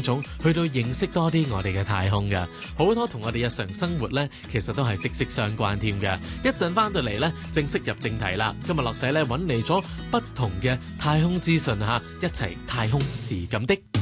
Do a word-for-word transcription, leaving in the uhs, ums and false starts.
種，去到認識多啲我哋嘅太空嘅，好多同我哋日常生活呢，其實都係息息相關添嘅。一陣翻到嚟呢，正式入正題啦。今日樂仔呢，揾嚟咗不同嘅太空資訊嚇，一齊太空是咁的。